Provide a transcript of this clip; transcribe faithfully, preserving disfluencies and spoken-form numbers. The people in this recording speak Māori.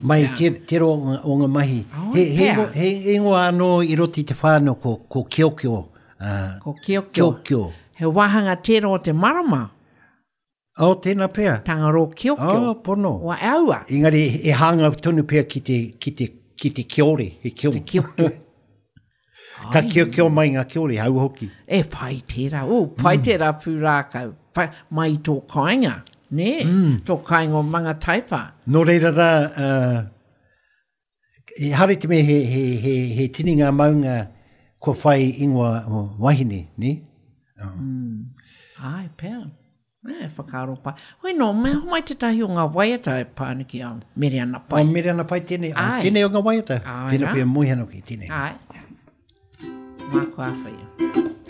Mai te, te ro o ngā mahi. Oh, he, he, pea. he, he ingoa anō i roti te whānau ko, ko Kiokio. Uh, Ko Kiokio. Kiokio. He wahanga tero o te marama. O, tēnā pēr. Tangaro Kiokio. Oh, pono. Wa aua. Engari, e hanga tonu pēr ki te, ki te, ki te kiore. He kio. Te Kiokio. Ka Kiokio mai ngā kiore, hau hoki. E pai tērā. O, pai mm. tērā pūrākau. Pai, mai tō kāinga. Ne? Mm. Tō kāinga o manga taipa. Nō reira rā, uh, e hare te me he, he, he, he tini ngā maunga ko whai ingoa o wahine, ne? Oh. Mm. Ai, pēr. E, whakaro pai. Hoi no, me ho mai te tahi o ngā waiata e pāniki au. Mere ana pai. O, mere ana pai tēne. Ai. Tēne o ngā waiata. Ai, Tēne rā. pia mui hano ki tēne. Ai. Mā kua whaia.